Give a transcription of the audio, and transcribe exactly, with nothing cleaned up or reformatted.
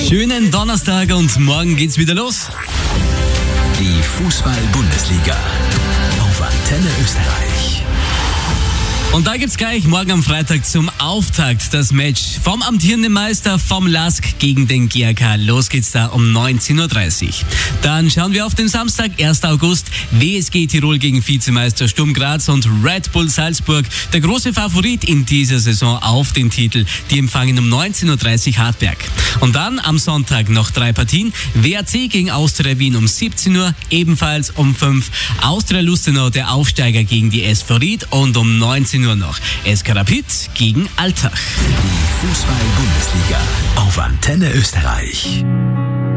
Schönen Donnerstag und morgen geht's wieder los. Die Fußball-Bundesliga auf Antenne Österreich. Und da gibt's gleich morgen am Freitag zum Auftakt das Match vom amtierenden Meister vom L A S K gegen den G A K. Los geht's da um neunzehn Uhr dreißig. Dann schauen wir auf den Samstag, ersten August, W S G Tirol gegen Vizemeister Sturm Graz und Red Bull Salzburg, der große Favorit in dieser Saison auf den Titel. Die empfangen um neunzehn Uhr dreißig Hartberg. Und dann am Sonntag noch drei Partien. W A C gegen Austria Wien um siebzehn Uhr, ebenfalls um fünf. Austria Lustenau, der Aufsteiger, gegen die S V Ried und um neunzehn Uhr noch S K Rapid gegen Altach. Die Fußball-Bundesliga auf Antenne Österreich.